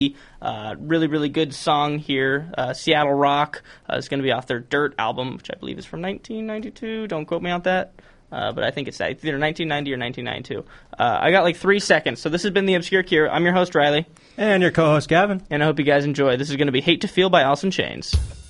Really, really good song here. Seattle Rock is going to be off their Dirt album, which I believe is from 1992. Don't quote me on that. But I think it's either 1990 or 1992. I got like 3 seconds. So this has been The Obscure Cure. I'm your host, Riley. And your co-host, Gavin. And I hope you guys enjoy. This is going to be Hate to Feel by Alice in Chains.